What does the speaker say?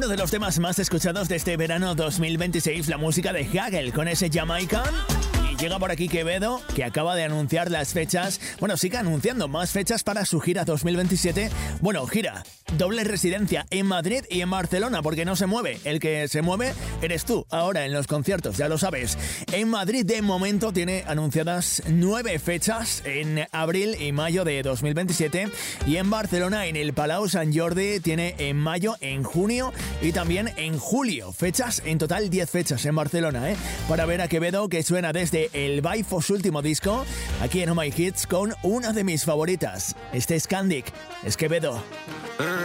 Uno de los temas más escuchados de este verano 2026, la música de Hagel con ese Jamaican. Llega por aquí Quevedo, que acaba de anunciar las fechas. Bueno, sigue anunciando más fechas para su gira 2027. Bueno, gira, doble residencia en Madrid y en Barcelona, porque no se mueve. El que se mueve eres tú, ahora en los conciertos, ya lo sabes. En Madrid, de momento, tiene anunciadas 9 fechas en abril y mayo de 2027. Y en Barcelona, en el Palau Sant Jordi, tiene en mayo, en junio y también en julio. Fechas, en total 10 fechas en Barcelona, para ver a Quevedo, que suena desde el Baifo, su último disco, aquí en Oh My Hits, con una de mis favoritas. Este es Candic, es Quevedo.